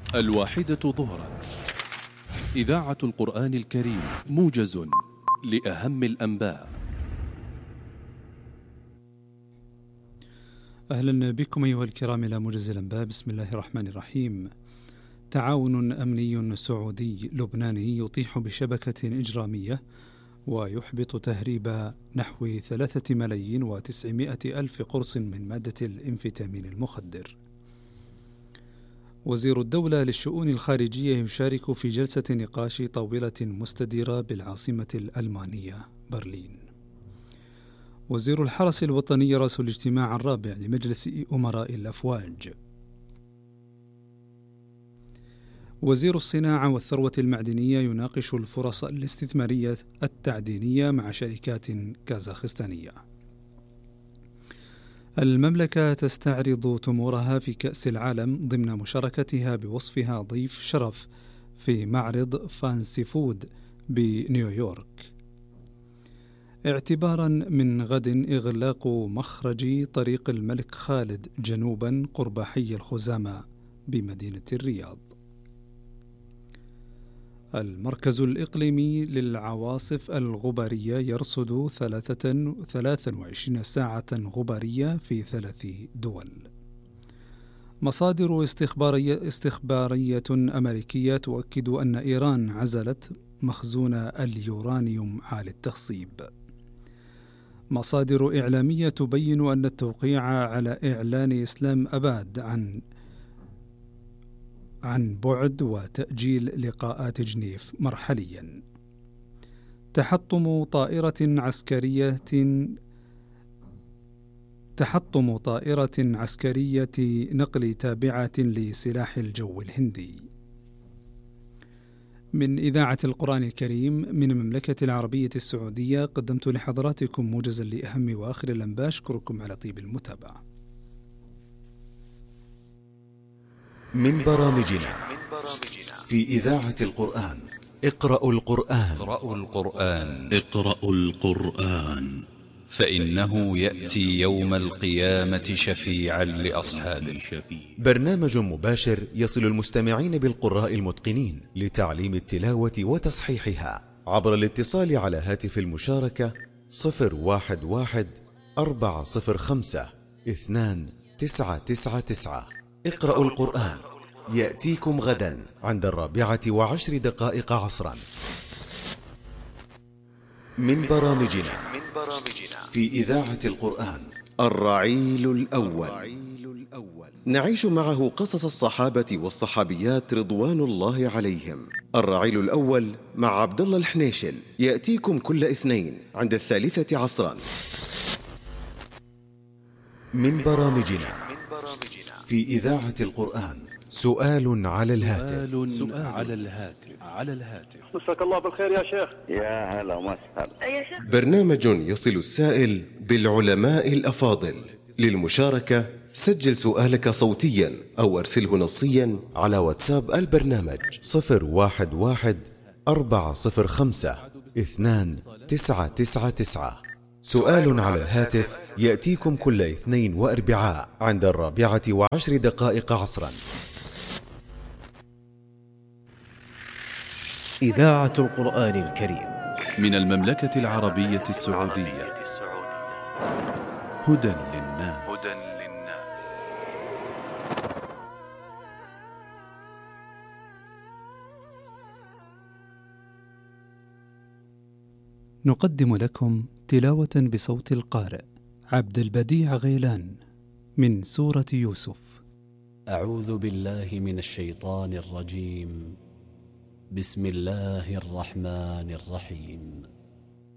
1 ظهرا. إذاعة القرآن الكريم، موجز لأهم الأنباء. أهلا بكم أيها الكرام إلى موجز الأنباء. بسم الله الرحمن الرحيم. تعاون أمني سعودي لبناني يطيح بشبكة إجرامية ويحبط تهريب نحو 3,900,000 قرص من مادة الإنفيتامين المخدر. وزير الدولة للشؤون الخارجية يشارك في جلسة نقاش طاولة مستديرة بالعاصمة الألمانية برلين. وزير الحرس الوطني يرأس الاجتماع الرابع لمجلس أمراء الأفواج. وزير الصناعة والثروة المعدنية يناقش الفرص الاستثمارية التعدينية مع شركات كازاخستانية. المملكة تستعرض تمورها في كأس العالم ضمن مشاركتها بوصفها ضيف شرف في معرض فانسي فود بنيويورك. اعتبارا من غد إغلاق مخرج طريق الملك خالد جنوبا قرب حي الخزامة بمدينة الرياض. المركز الإقليمي للعواصف الغبارية يرصد 23 ساعة غبارية في 3 دول. مصادر استخبارية أمريكية تؤكد أن إيران عزلت مخزون اليورانيوم عالي التخصيب. مصادر إعلامية تبين أن التوقيع على إعلان إسلام أباد عن بعد وتأجيل لقاءات جنيف مرحليا. تحطم طائرة عسكرية نقل تابعة لسلاح الجو الهندي. من إذاعة القرآن الكريم من المملكة العربية السعودية قدمت لحضراتكم موجزا لأهم وآخر الأنباء. أشكركم على طيب المتابعة. من برامجنا في إذاعة القرآن. اقرأوا القرآن فإنه يأتي يوم القيامة شفيعا لأصحابه. برنامج مباشر يصل المستمعين بالقراء المتقنين لتعليم التلاوة وتصحيحها عبر الاتصال على هاتف المشاركة 011-405-2999. اقرأوا القرآن يأتيكم غدا عند 4:10 عصرا. من برامجنا في إذاعة القرآن. الرعيل الأول، نعيش معه قصص الصحابة والصحابيات رضوان الله عليهم. الرعيل الأول مع عبد الله الحنيشل يأتيكم كل اثنين عند 3 عصرا. من برامجنا في إذاعة القرآن. سؤال على الهاتف. مساك الله بالخير يا شيخ. يا هلا وسهلا. برنامج يصل السائل بالعلماء الأفاضل. للمشاركة سجل سؤالك صوتيا أو أرسله نصيا على واتساب البرنامج 011-405-2999. سؤال على الهاتف يأتيكم كل اثنين وأربعاء عند 4:10 عصرا. إذاعة القرآن الكريم من المملكة العربية السعودية. هدى للناس. نقدم لكم تلاوة بصوت القارئ عبد البديع غيلان من سورة يوسف. أعوذ بالله من الشيطان الرجيم. بسم الله الرحمن الرحيم.